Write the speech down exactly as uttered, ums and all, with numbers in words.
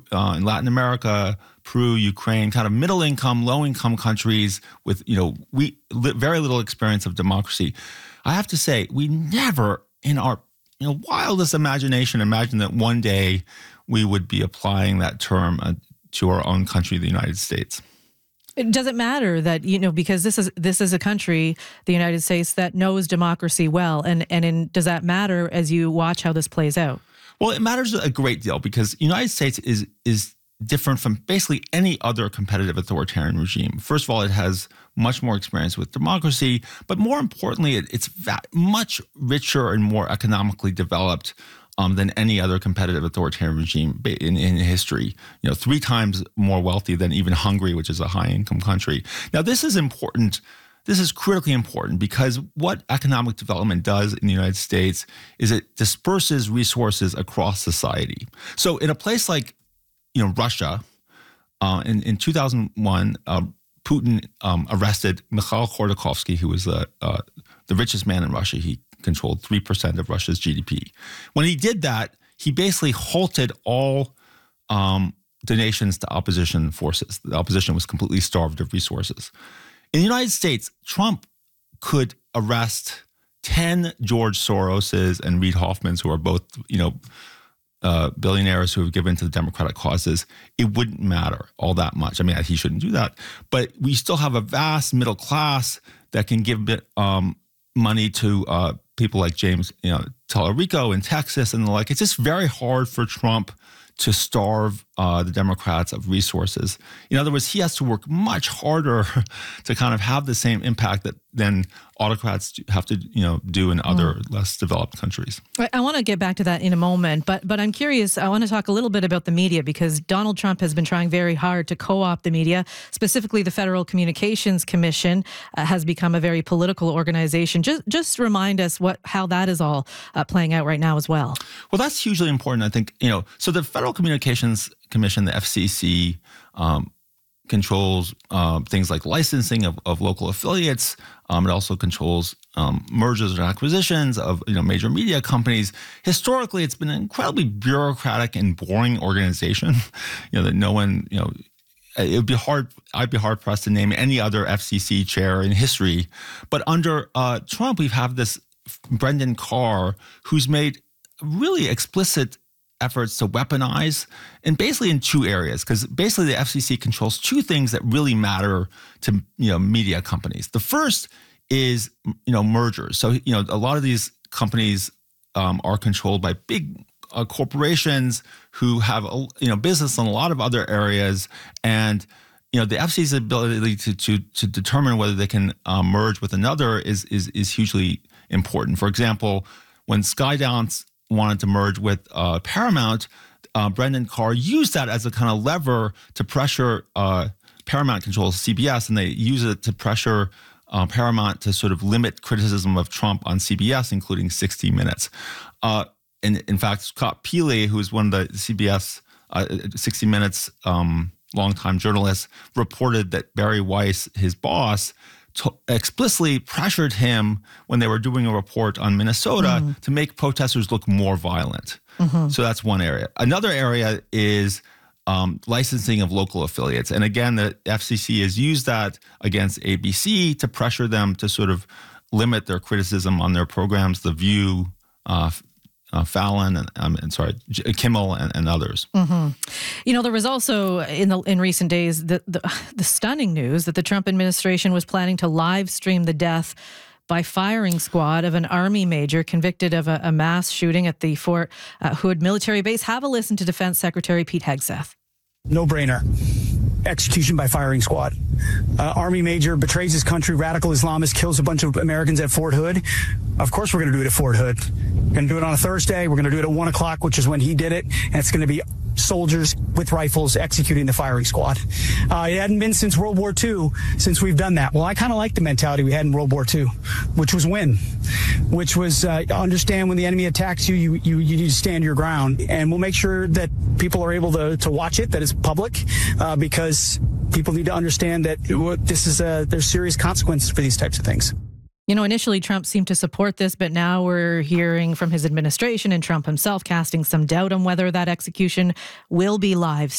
uh, in Latin America, Peru, Ukraine, kind of middle income, low income countries with, you know, we li- very little experience of democracy. I have to say, we never in our you know wildest imagination imagined that one day we would be applying that term uh, to our own country, the United States. It doesn't matter that, you know, because this is this is a country, the United States, that knows democracy well. And, and in, does that matter as you watch how this plays out? Well, it matters a great deal because the United States is is different from basically any other competitive authoritarian regime. First of all, it has much more experience with democracy, but more importantly, it, it's va- much richer and more economically developed um, than any other competitive authoritarian regime in, in history. You know, three times more wealthy than even Hungary, which is a high-income country. Now, this is important. This is critically important because what economic development does in the United States is it disperses resources across society. So in a place like, you know, Russia, uh, in, in two thousand one, uh, Putin um, arrested Mikhail Khodorkovsky, who was uh, uh, the richest man in Russia. He controlled three percent of Russia's G D P. When he did that, he basically halted all um, donations to opposition forces. The opposition was completely starved of resources. In the United States, Trump could arrest ten George Soroses and Reid Hoffmans, who are both, you know, uh, billionaires who have given to the Democratic causes. It wouldn't matter all that much. I mean, he shouldn't do that. But we still have a vast middle class that can give um, money to uh, people like James, you know, Tallarico in Texas and the like. It's just very hard for Trump to starve uh, the Democrats of resources. In other words, he has to work much harder to kind of have the same impact that than autocrats have to, you know, do in other mm. less developed countries. I want to get back to that in a moment, but but I'm curious. I want to talk a little bit about the media because Donald Trump has been trying very hard to co-opt the media. Specifically, the Federal Communications Commission uh, has become a very political organization. Just just remind us what how that is all uh, playing out right now as well. Well, that's hugely important. I think, you know, so the Federal Communications Commission, the F C C, um, controls uh, things like licensing of, of local affiliates. Um, it also controls um, mergers and acquisitions of, you know, major media companies. Historically, it's been an incredibly bureaucratic and boring organization. You know, that no one, you know, it would be hard. I'd be hard pressed to name any other F C C chair in history. But under uh, Trump, we have this Brendan Carr who's made really explicit efforts to weaponize, and basically in two areas, because basically the F C C controls two things that really matter to, you know, media companies. The first is, you know, mergers. So, you know, a lot of these companies um, are controlled by big uh, corporations who have, a, you know, business in a lot of other areas, and you know, the F C C's ability to to to determine whether they can uh, merge with another is is is hugely important. For example, when Skydance wanted to merge with uh, Paramount, uh, Brendan Carr used that as a kind of lever to pressure uh, Paramount controls C B S, and they use it to pressure uh, Paramount to sort of limit criticism of Trump on C B S, including sixty minutes. Uh, and in fact, Scott Pelley, who is one of the C B S uh, sixty minutes um, longtime journalists, reported that Barry Weiss, his boss, To explicitly pressured him when they were doing a report on Minnesota mm-hmm. to make protesters look more violent. Mm-hmm. So that's one area. Another area is um, licensing of local affiliates. And again, the F C C has used that against A B C to pressure them to sort of limit their criticism on their programs, The View, uh, Uh, Fallon and, um, and sorry, Kimmel and, and others. Mm-hmm. You know, there was also in the in recent days the, the the stunning news that the Trump administration was planning to live stream the death by firing squad of an Army major convicted of a, a mass shooting at the Fort uh, Hood military base. Have a listen to Defense Secretary Pete Hegseth. No brainer. Execution by firing squad. Uh, Army major betrays his country, radical Islamist, kills a bunch of Americans at Fort Hood. Of course we're going to do it at Fort Hood. We're going to do it on a Thursday. We're going to do it at one o'clock, which is when he did it. And it's going to be soldiers with rifles executing the firing squad. Uh, it hadn't been since World War Two since we've done that. Well, I kind of like the mentality we had in World War Two, which was win, which was uh, understand when the enemy attacks you, you, you, you need to stand your ground. And we'll make sure that people are able to, to watch it, that it's public, uh, because people need to understand that this is a, there's serious consequences for these types of things. You know, initially Trump seemed to support this, but now we're hearing from his administration and Trump himself casting some doubt on whether that execution will be live